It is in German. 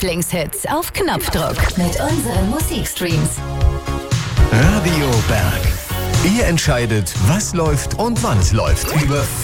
Lieblingshits auf Knopfdruck mit unseren Musikstreams. Radio Berg. Ihr entscheidet, was läuft und wann es läuft. Über